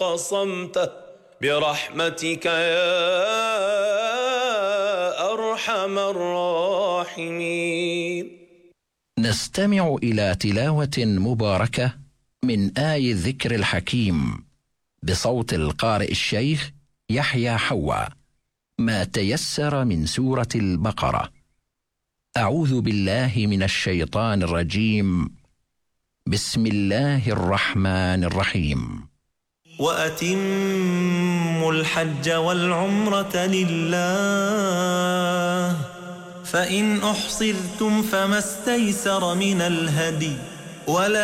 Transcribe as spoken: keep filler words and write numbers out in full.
قصمته برحمتك يا أرحم الراحمين. نستمع إلى تلاوة مباركة من آي الذكر الحكيم بصوت القارئ الشيخ يحيى حوا، ما تيسر من سورة البقرة. أعوذ بالله من الشيطان الرجيم. بسم الله الرحمن الرحيم. وأتموا الحج والعمرة لله، فإن أحصرتم فما استيسر من الهدي، ولا